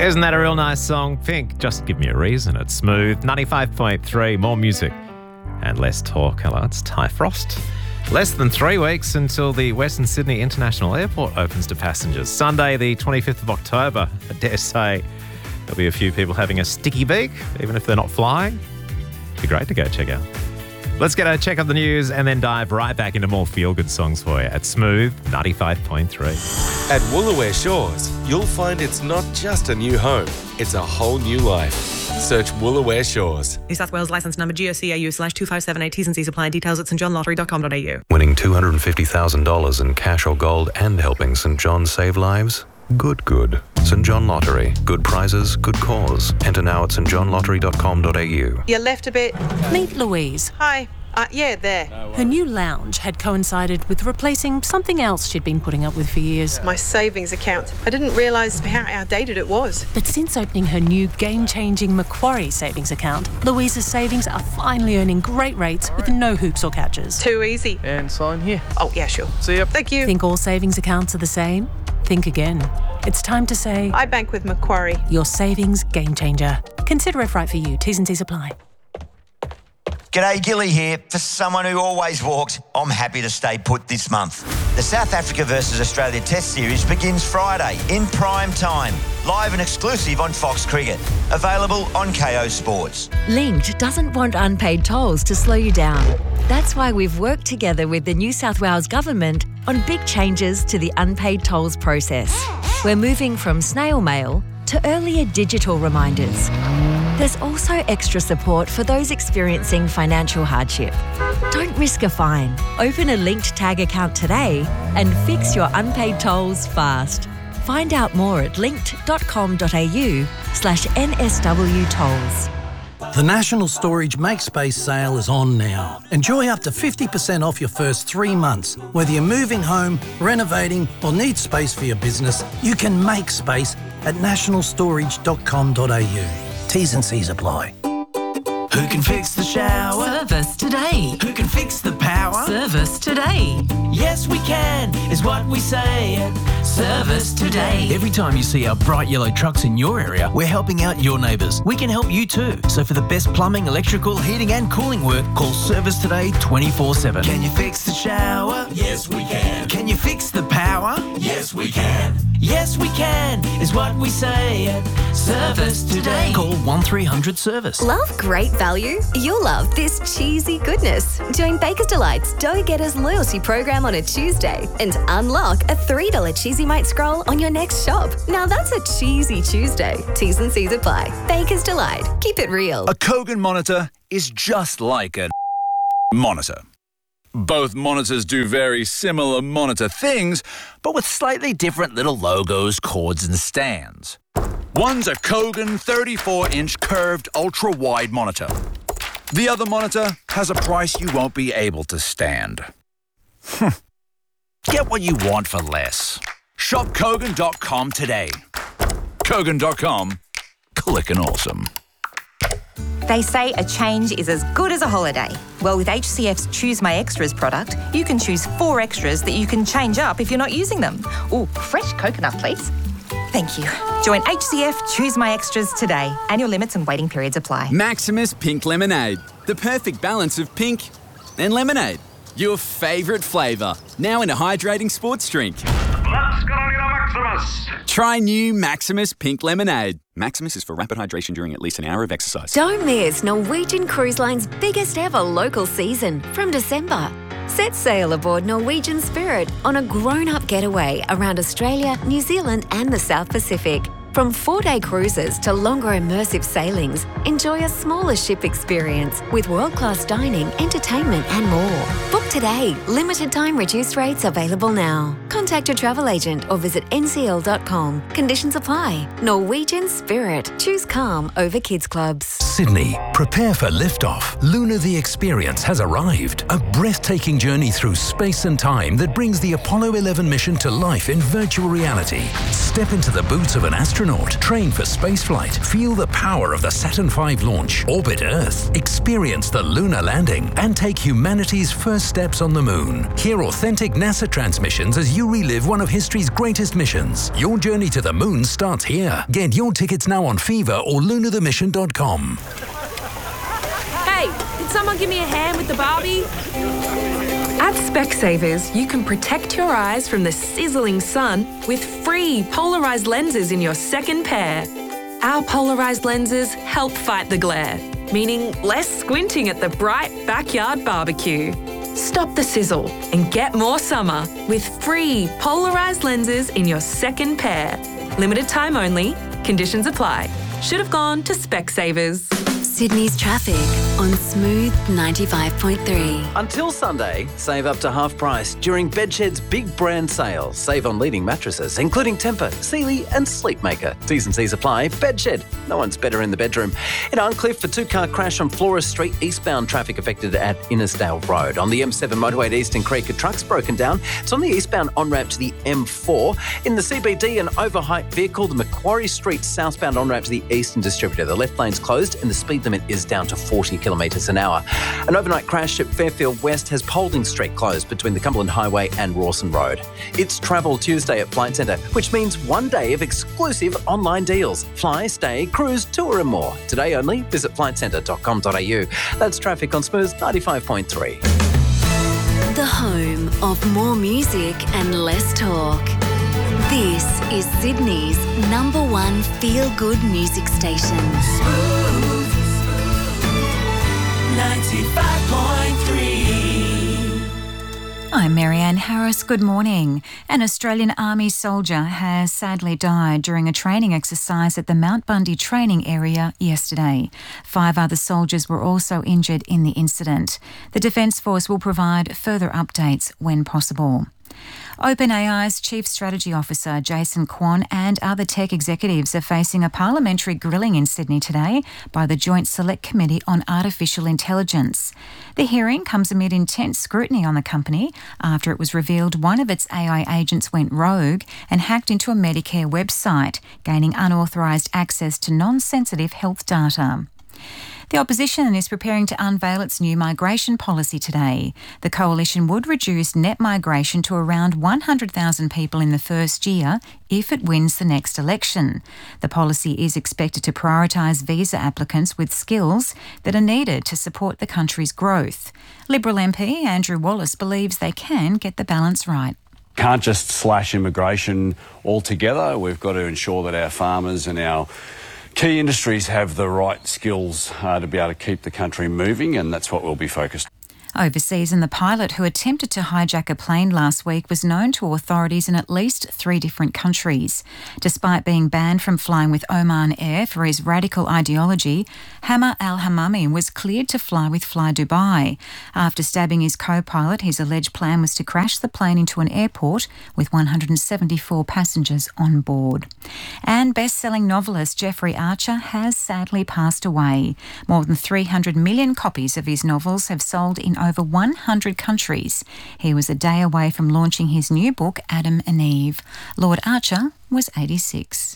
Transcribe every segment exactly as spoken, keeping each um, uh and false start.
Isn't that a real nice song? Pink, Just Give Me a Reason. It's Smooth. ninety-five point three, more music and less talk. Hello, it's Ty Frost. Less than three weeks until the Western Sydney International Airport opens to passengers. Sunday, the twenty-fifth of October. I dare say there'll be a few people having a sticky beak, even if they're not flying. It'd be great to go check out. Let's get a check of the news and then dive right back into more feel-good songs for you at Smooth ninety-five point three. At Woolooware Shores, you'll find it's not just a new home, it's a whole new life. Search Woolooware Shores. New South Wales licence number G O C A U slash two five seven eight. T's and C's apply. Details at st john lottery dot com dot a u. Winning two hundred fifty thousand dollars in cash or gold and helping St John save lives? Good, good. St John Lottery. Good prizes, good cause. Enter now at st john lottery dot com dot a u. You left a bit. Meet Louise. Hi. Uh, yeah, there. Her new lounge had coincided with replacing something else she'd been putting up with for years. My savings account. I didn't realise how outdated it was. But since opening her new game-changing Macquarie savings account, Louise's savings are finally earning great rates with no hoops or catches. Too easy. And sign here. Oh, yeah, sure. See ya. Thank you. Think all savings accounts are the same? Think again. It's time to say... I bank with Macquarie. Your savings game changer. Consider if right for you. T's and C's apply. G'day, Gilly here. For someone who always walked, I'm happy to stay put this month. The South Africa versus Australia Test Series begins Friday in prime time. Live and exclusive on Fox Cricket. Available on K O Sports. Linked doesn't want unpaid tolls to slow you down. That's why we've worked together with the New South Wales Government on big changes to the unpaid tolls process. We're moving from snail mail to earlier digital reminders. There's also extra support for those experiencing financial hardship. Don't risk a fine. Open a Linked Tag account today and fix your unpaid tolls fast. Find out more at linked dot com dot a u slash N S W tolls. The National Storage MakeSpace sale is on now. Enjoy up to fifty percent off your first three months. Whether you're moving home, renovating or need space for your business, you can make space at national storage dot com dot a u. T's and C's apply. Who can fix the shower? Service today. Who can fix the power? Service today. Yes, we can, is what we say at Service Today. Every time you see our bright yellow trucks in your area, we're helping out your neighbours. We can help you too. So for the best plumbing, electrical, heating and cooling work, call Service Today twenty-four seven. Can you fix the shower? Yes, we can. Can you fix the power? Yes, we can. Yes, we can, is what we say at Service Today. Call one three hundred service. Love great value? You'll love this cheesy goodness. Join Baker's Delight's Dough Getters loyalty program on a Tuesday and unlock a three dollars Cheesy Mate scroll on your next shop. Now that's a cheesy Tuesday. T's and C's apply. Baker's Delight. Keep it real. A Kogan monitor is just like a monitor. Both monitors do very similar monitor things, but with slightly different little logos, cords and stands. One's a Kogan thirty-four inch curved ultra-wide monitor. The other monitor has a price you won't be able to stand. Get what you want for less. Shop Kogan dot com today. Kogan dot com. Clickin' awesome. They say a change is as good as a holiday. Well, with H C F's Choose My Extras product, you can choose four extras that you can change up if you're not using them. Ooh, fresh coconut, please. Thank you. Join H C F Choose My Extras today. Annual limits and waiting periods apply. Maximus Pink Lemonade. The perfect balance of pink and lemonade. Your favourite flavour. Now in a hydrating sports drink. Let's get on to Maximus. Try new Maximus Pink Lemonade. Maximus is for rapid hydration during at least an hour of exercise. Don't miss Norwegian Cruise Line's biggest ever local season from December. Set sail aboard Norwegian Spirit on a grown-up getaway around Australia, New Zealand and the South Pacific. From four-day cruises to longer immersive sailings, enjoy a smaller ship experience with world-class dining, entertainment and more. Book today. Limited time reduced rates available now. Contact your travel agent or visit N C L dot com. Conditions apply. Norwegian Spirit. Choose calm over kids clubs. Sydney, prepare for liftoff. Luna the Experience has arrived. A breathtaking journey through space and time that brings the Apollo eleven mission to life in virtual reality. Step into the boots of an astronaut astronaut, train for spaceflight, feel the power of the Saturn five launch, orbit Earth, experience the lunar landing, and take humanity's first steps on the moon. Hear authentic NASA transmissions as you relive one of history's greatest missions. Your journey to the moon starts here. Get your tickets now on Fever or lunar the mission dot com. Hey, can someone give me a hand with the Barbie? At Specsavers, you can protect your eyes from the sizzling sun with free polarised lenses in your second pair. Our polarised lenses help fight the glare, meaning less squinting at the bright backyard barbecue. Stop the sizzle and get more summer with free polarised lenses in your second pair. Limited time only. Conditions apply. Should have gone to Specsavers. Sydney's traffic on Smooth ninety-five point three. Until Sunday, save up to half price during Bedshed's big brand sale. Save on leading mattresses, including Tempur, Sealy and Sleepmaker. T's and C's apply. Bedshed. No one's better in the bedroom. In Arncliffe, a two-car crash on Flores Street. Eastbound traffic affected at Innisdale Road. On the M seven motorway at Eastern Creek, a truck's broken down. It's on the eastbound on-ramp to the M four. In the C B D, an overhyped vehicle, the Macquarie Street southbound on-ramp to the Eastern Distributor. The left lane's closed and the speed limit is down to forty kilometres an hour. An overnight crash at Fairfield West has Paulding Street closed between the Cumberland Highway and Rawson Road. It's Travel Tuesday at Flight Centre, which means one day of exclusive online deals. Fly, stay, cruise, tour and more. Today only, visit flight centre dot com dot a u. That's traffic on Smooth ninety-five point three. The home of more music and less talk. This is Sydney's number one feel-good music station. ninety-five point three. I'm Marianne Harris. Good morning. An Australian Army soldier has sadly died during a training exercise at the Mount Bundy training area yesterday. Five other soldiers were also injured in the incident. The Defence Force will provide further updates when possible. OpenAI's Chief Strategy Officer Jason Kwon and other tech executives are facing a parliamentary grilling in Sydney today by the Joint Select Committee on Artificial Intelligence. The hearing comes amid intense scrutiny on the company after it was revealed one of its A I agents went rogue and hacked into a Medicare website, gaining unauthorised access to non-sensitive health data. The opposition is preparing to unveil its new migration policy today. The coalition would reduce net migration to around one hundred thousand people in the first year if it wins the next election. The policy is expected to prioritise visa applicants with skills that are needed to support the country's growth. Liberal M P Andrew Wallace believes they can get the balance right. Can't just slash immigration altogether. We've got to ensure that our farmers and our key industries have the right skills uh, to be able to keep the country moving, and that's what we'll be focused on. Overseas, and the pilot who attempted to hijack a plane last week was known to authorities in at least three different countries. Despite being banned from flying with Oman Air for his radical ideology, Hamma al-Hamami was cleared to fly with Fly Dubai. After stabbing his co-pilot, his alleged plan was to crash the plane into an airport with one hundred seventy-four passengers on board. And best-selling novelist Jeffrey Archer has sadly passed away. More than three hundred million copies of his novels have sold in over one hundred countries. He was a day away from launching his new book, Adam and Eve. Lord Archer was eighty-six.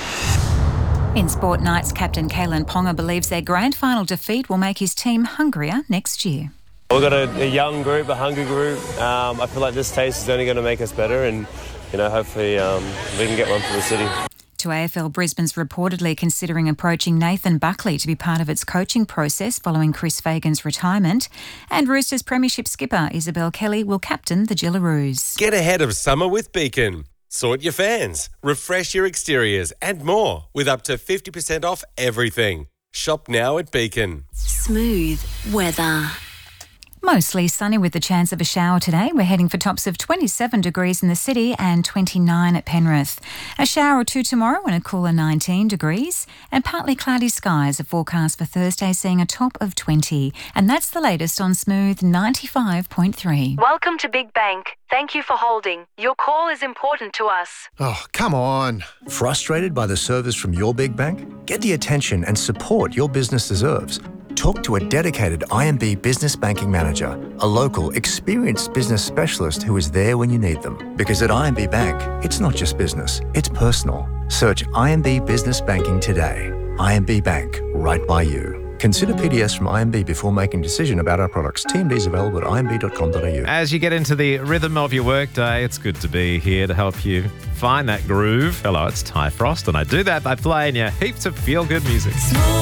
In Sport Nights, captain Kalen Ponga believes their grand final defeat will make his team hungrier next year. We've got a, a young group, a hungry group. Um, I feel like this taste is only going to make us better, and you know, hopefully um, we can get one for the city. To A F L, Brisbane's reportedly considering approaching Nathan Buckley to be part of its coaching process following Chris Fagan's retirement. And Roosters premiership skipper Isabel Kelly will captain the Gillaroos. Get ahead of summer with Beacon. Sort your fans, refresh your exteriors and more with up to fifty percent off everything. Shop now at Beacon. Smooth weather. Mostly sunny with the chance of a shower today. We're heading for tops of twenty-seven degrees in the city and twenty-nine at Penrith. A shower or two tomorrow and a cooler nineteen degrees. And partly cloudy skies are forecast for Thursday, seeing a top of twenty. And that's the latest on Smooth ninety-five point three. Welcome to Big Bank. Thank you for holding. Your call is important to us. Oh, come on. Frustrated by the service from your big bank? Get the attention and support your business deserves. Talk to a dedicated I M B business banking manager, a local, experienced business specialist who is there when you need them. Because at I M B Bank, it's not just business, it's personal. Search I M B Business Banking today. I M B Bank, right by you. Consider P D S from I M B before making a decision about our products. T M D is available at I M B dot com dot a u. As you get into the rhythm of your workday, it's good to be here to help you find that groove. Hello, it's Ty Frost, and I do that by playing you heaps of feel-good music.